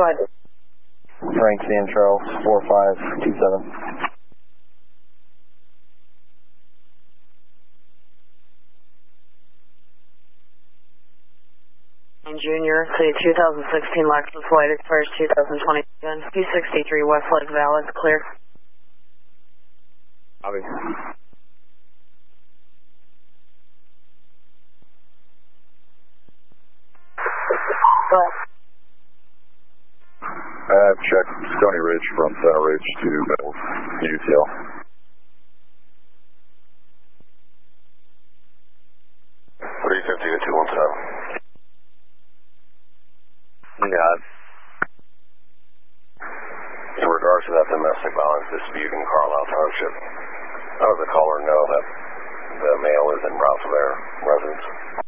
ahead. Frank San Charles, 4527. Junior, the 2016 Lexus White expires 2027. P63 Westlake Valid, clear. Copy. Go ahead. I've checked Stony Ridge from Center Ridge to Mills, UTL. Yeah. In regards to that domestic violence dispute in Carlisle Township, how does the caller know that the male is en route for their residence?